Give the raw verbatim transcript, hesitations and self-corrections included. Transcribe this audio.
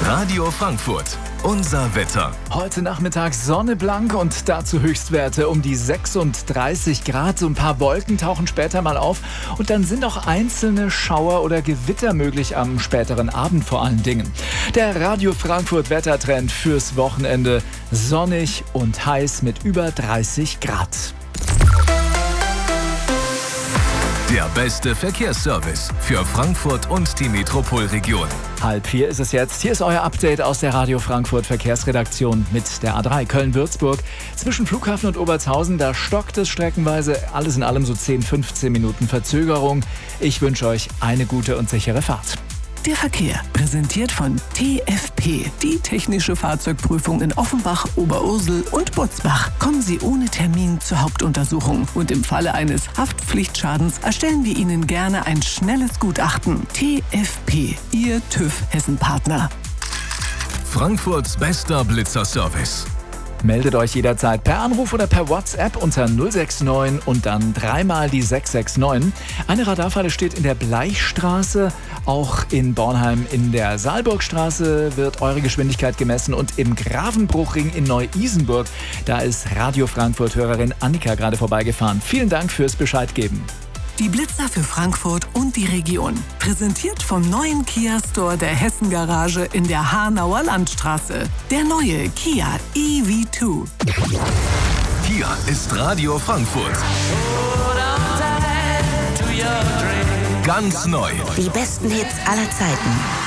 Radio Frankfurt, unser Wetter. Heute Nachmittag Sonne blank und dazu Höchstwerte um die sechsunddreißig Grad. So ein paar Wolken tauchen später mal auf und dann sind auch einzelne Schauer oder Gewitter möglich am späteren Abend vor allen Dingen. Der Radio Frankfurt Wettertrend fürs Wochenende: sonnig und heiß mit über dreißig Grad. Der beste Verkehrsservice für Frankfurt und die Metropolregion. Halb vier ist es jetzt. Hier ist euer Update aus der Radio Frankfurt Verkehrsredaktion mit der A drei Köln-Würzburg. Zwischen Flughafen und Obertshausen, da stockt es streckenweise. Alles in allem so zehn, fünfzehn Minuten Verzögerung. Ich wünsche euch eine gute und sichere Fahrt. Der Verkehr, präsentiert von T F P, die technische Fahrzeugprüfung in Offenbach, Oberursel und Butzbach. Kommen Sie ohne Termin zur Hauptuntersuchung und im Falle eines Haftpflichtschadens erstellen wir Ihnen gerne ein schnelles Gutachten. T F P, Ihr TÜV Hessen-Partner. Frankfurts bester Blitzerservice. Meldet euch jederzeit per Anruf oder per WhatsApp unter null sechs neun und dann dreimal die sechs sechs neun. Eine Radarfalle steht in der Bleichstraße. Auch in Bornheim in der Saalburgstraße wird eure Geschwindigkeit gemessen und im Grafenbruchring in Neu-Isenburg, da ist Radio Frankfurt-Hörerin Annika gerade vorbeigefahren. Vielen Dank fürs Bescheidgeben. Die Blitzer für Frankfurt und die Region. Präsentiert vom neuen Kia Store der Hessen Garage in der Hanauer Landstraße. Der neue Kia E V zwei. Hier ist Radio Frankfurt. Ganz neu. Die besten Hits aller Zeiten.